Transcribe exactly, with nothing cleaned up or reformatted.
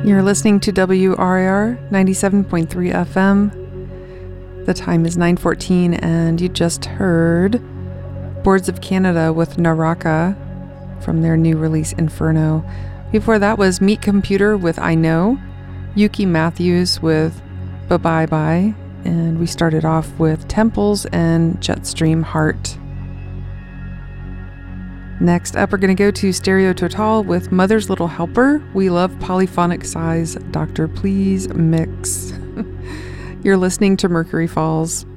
You're listening to W R I R ninety-seven point three F M. The time is nine fourteen, and you just heard Boards of Canada with Naraka from their new release Inferno. Before that was Meat Computer with I Know, Yuki Matthews with Bye Bye Bye, and we started off with Temples and Jetstream Heart. Next up, we're going to go to Stereo Total with Mother's Little Helper. We love polyphonic size. Doctor Please mix. You're listening to Mercury Falls.